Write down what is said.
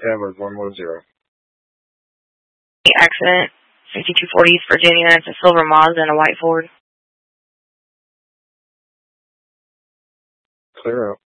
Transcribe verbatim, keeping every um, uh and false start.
Edward, one one zero. Accident, fifty-two forty East Virginia. It's a silver Mazda and a white Ford. Clear out.